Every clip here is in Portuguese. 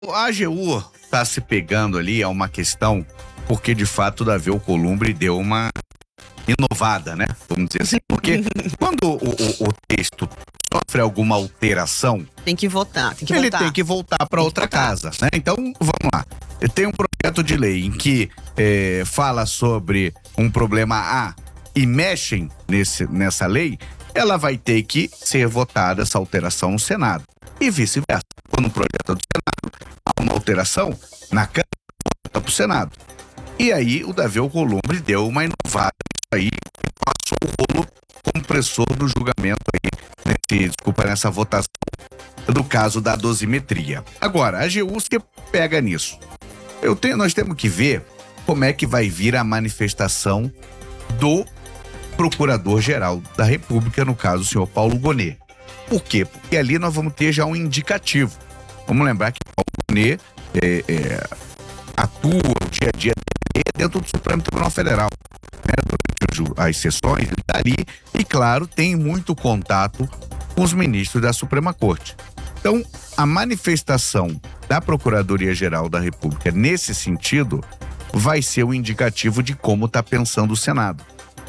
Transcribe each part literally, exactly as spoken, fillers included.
A AGU está se pegando ali a uma questão, porque de fato o Davi Alcolumbre deu uma inovada, né? Vamos dizer assim, porque quando o, o, o texto sofre alguma alteração, tem que votar, tem que ele votar. tem que voltar para outra casa, né? Então, vamos lá. Tem um projeto de lei em que é, fala sobre um problema A e mexem nesse, nessa lei, ela vai ter que ser votada essa alteração no Senado. E vice-versa. Quando um projeto é do Senado, há uma alteração na Câmara, volta para o Senado. E aí o Davi Alcolumbre deu uma inovada nisso aí e passou o rolo compressor do julgamento aí, nesse, desculpa, nessa votação do caso da dosimetria. Agora, a AGU se pega nisso. Eu tenho, nós temos que ver como é que vai vir a manifestação do Procurador-Geral da República, no caso o senhor Paulo Gonet. Por quê? Porque ali nós vamos ter já um indicativo. Vamos lembrar que Paulo Gonet é, é, atua o dia a dia dele dentro do Supremo Tribunal Federal, né? Durante as sessões, ele está ali e, claro, tem muito contato com os ministros da Suprema Corte. Então, a manifestação da Procuradoria-Geral da República nesse sentido vai ser o indicativo de como está pensando o Senado.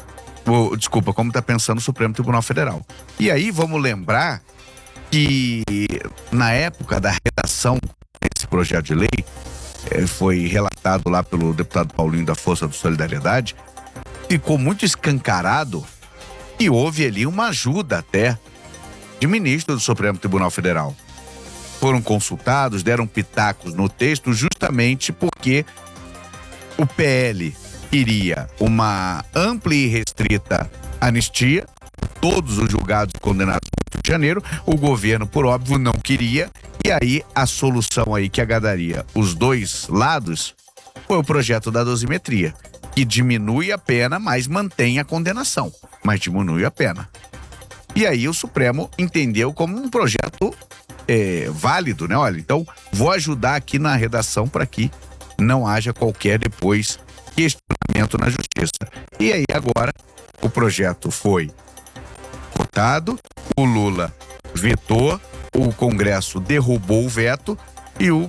O, desculpa, como está pensando o Supremo Tribunal Federal. E aí vamos lembrar que na época da redação desse projeto de lei, eh, foi relatado lá pelo deputado Paulinho da Força do Solidariedade, ficou muito escancarado e houve ali uma ajuda até de ministro do Supremo Tribunal Federal. Foram consultados, deram pitacos no texto justamente porque o P L queria uma ampla e restrita anistia, todos os julgados e condenados no Rio de Janeiro. O governo, por óbvio, não queria, e aí a solução aí que agradaria os dois lados foi o projeto da dosimetria, que diminui a pena, mas mantém a condenação, mas diminui a pena. E aí o Supremo entendeu como um projeto é, válido, né? Olha, então vou ajudar aqui na redação para que não haja qualquer depois questionamento na justiça. E aí agora o projeto foi votado, o Lula vetou, o Congresso derrubou o veto e o,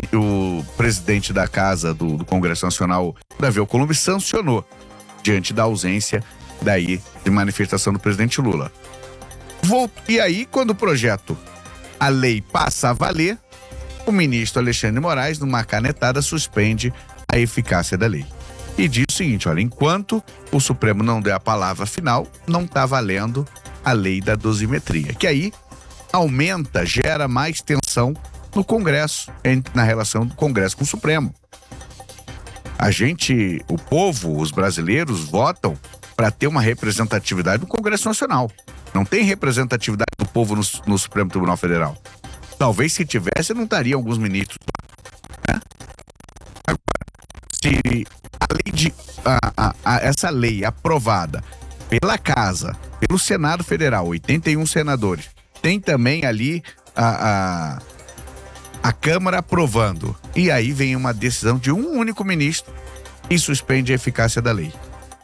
o presidente da casa do, do Congresso Nacional, Davi Alcolumbre, sancionou diante da ausência daí de manifestação do presidente Lula. Volto, e aí quando o projeto, a lei passa a valer, o ministro Alexandre de Moraes, numa canetada, suspende a eficácia da lei. E diz o seguinte, olha, enquanto o Supremo não der a palavra final, não está valendo a lei da dosimetria, que aí aumenta, gera mais tensão no Congresso, na relação do Congresso com o Supremo. A gente, o povo, os brasileiros votam para ter uma representatividade no Congresso Nacional. Não tem representatividade do povo no, no Supremo Tribunal Federal. Talvez se tivesse, não estariam alguns ministros lá, né? Agora, se a lei de, a, a, a, essa lei aprovada pela Casa, pelo Senado Federal, oitenta e um senadores, tem também ali a, a, a Câmara aprovando, e aí vem uma decisão de um único ministro e suspende a eficácia da lei.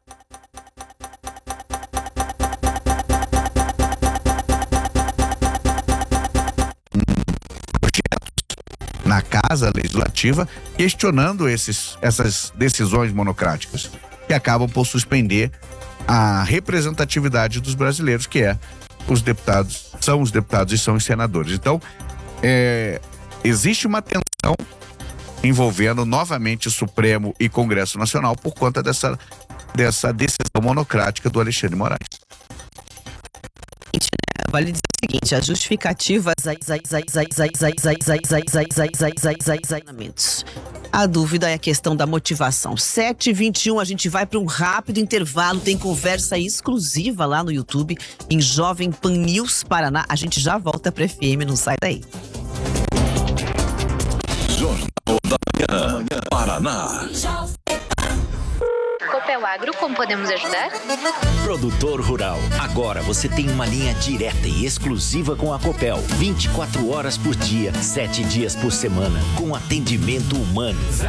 Na Casa Legislativa, questionando esses, essas decisões monocráticas, que acabam por suspender a representatividade dos brasileiros, que é os deputados, são os deputados e são os senadores. Então, é, existe uma tensão envolvendo novamente o Supremo e Congresso Nacional por conta dessa, dessa decisão monocrática do Alexandre de Moraes. Vale dizer o seguinte, as justificativas, a dúvida é a questão da motivação. sete e vinte e um, a gente vai para um rápido intervalo, tem conversa exclusiva lá no YouTube, em Jovem Pan News Paraná. A gente já volta para F M, não sai daí. Jornal da Manhã, Paraná. Copel Agro, como podemos ajudar? Produtor Rural. Agora você tem uma linha direta e exclusiva com a Copel. vinte e quatro horas por dia, sete dias por semana, com atendimento humano.